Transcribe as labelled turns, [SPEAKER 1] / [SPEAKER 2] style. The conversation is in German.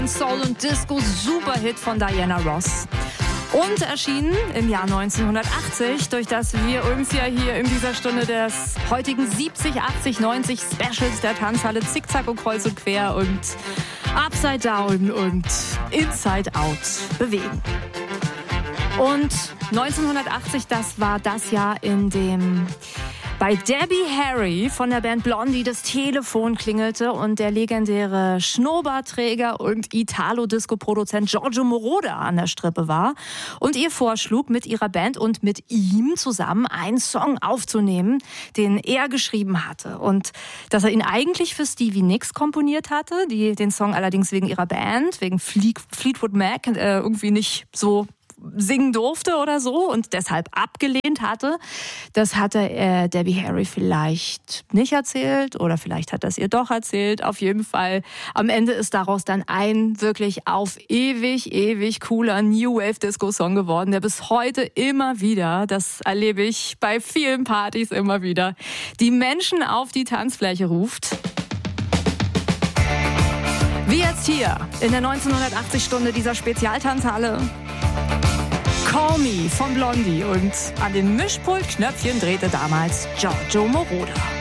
[SPEAKER 1] Soul und Disco Superhit von Diana Ross. Und erschienen im Jahr 1980, durch das wir uns ja hier in dieser Stunde des heutigen 70, 80, 90 Specials der Tanzhalle Zickzack und Kreuz und Quer und Upside Down und Inside Out bewegen. Und 1980, das war das Jahr, in dem bei Debbie Harry von der Band Blondie das Telefon klingelte und der legendäre Schnurrbartträger und Italo-Disco-Produzent Giorgio Moroder an der Strippe war und ihr vorschlug, mit ihrer Band und mit ihm zusammen einen Song aufzunehmen, den er geschrieben hatte. Und dass er ihn eigentlich für Stevie Nicks komponiert hatte, die den Song allerdings wegen ihrer Band, wegen Fleetwood Mac, irgendwie nicht so singen durfte oder so und deshalb abgelehnt hatte. Das hatte Debbie Harry vielleicht nicht erzählt oder vielleicht hat das ihr doch erzählt. Auf jeden Fall, am Ende ist daraus dann ein wirklich auf ewig cooler New Wave Disco Song geworden, der bis heute immer wieder, das erlebe ich bei vielen Partys immer wieder, die Menschen auf die Tanzfläche ruft. Wie jetzt hier in der 1980-Stunde dieser Spezialtanzhalle. Call Me von Blondie und an den Mischpult-Knöpfchen drehte damals Giorgio Moroder.